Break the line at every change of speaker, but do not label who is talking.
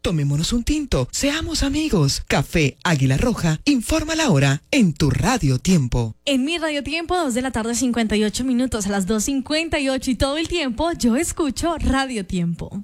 Tomémonos un tinto, seamos amigos. Café Águila Roja, informa la hora en tu Radio Tiempo.
En mi Radio Tiempo, 2:58 PM, a las 2:58 y todo el tiempo, yo escucho Radio Tiempo.